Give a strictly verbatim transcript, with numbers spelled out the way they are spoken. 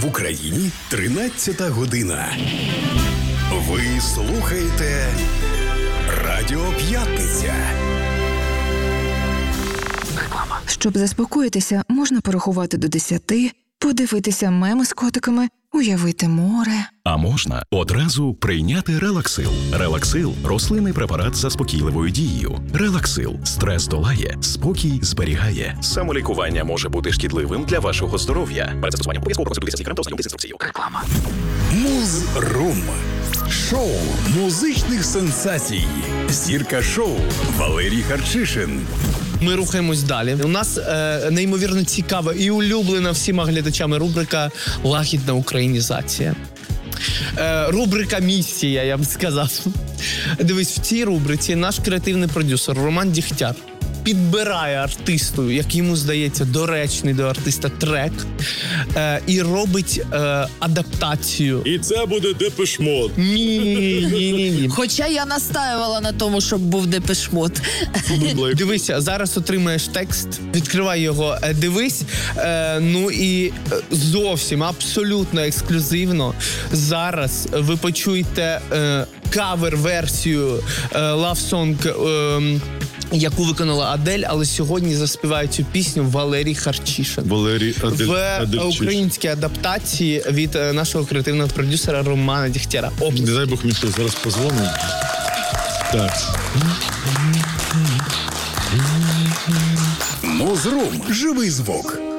В Україні тринадцята година. Ви слухаєте Радіо П'ятниця. Реклама. Щоб заспокоїтися, можна порахувати до десяти, подивитися меми з котиками, уявити море. А можна одразу прийняти Релаксил. Релаксил – рослинний препарат з заспокійливою дією. Релаксил – стрес долає, спокій зберігає. Самолікування може бути шкідливим для вашого здоров'я. Перед застосуванням обов'язково консультуйтеся з лікарем та ознайомтесь з інструкцією. Реклама. Муз-рум. Шоу музичних сенсацій. Зірка шоу Валерій Харчишин. Ми рухаємось далі. У нас е, неймовірно цікава і улюблена всіма глядачами рубрика «Лагідна українізація». Е, рубрика «Місія», я б сказав. Дивись, в цій рубриці наш креативний продюсер Роман Дігтяр підбирає артисту, як йому здається, доречний до артиста трек, е, і робить е, адаптацію. І це буде Депеш Мод. Ні, ні, ні, ні. Хоча я настаювала на тому, щоб був Депеш Мод. Дивися, зараз отримаєш текст, відкривай його, е, дивись, е, ну і е, зовсім, абсолютно ексклюзивно зараз ви почуєте е, кавер-версію е, Love Song, е, яку виконала Адель, але сьогодні заспіває цю пісню Валерій Харчишин. Валерій Адель, В Адельчишин. українській адаптації від е, нашого креативного продюсера Романа Дігтяра. Не дай Бог, мені хтось зараз позвонить. Так. Муз-рум. Живий звук.